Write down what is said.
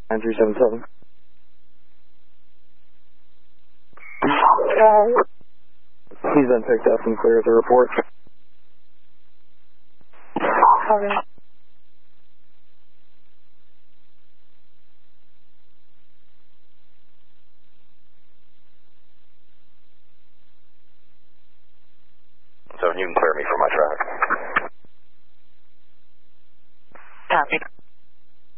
9377. He's been picked up and clear the report. Okay. So you can clear me for my track. Copy.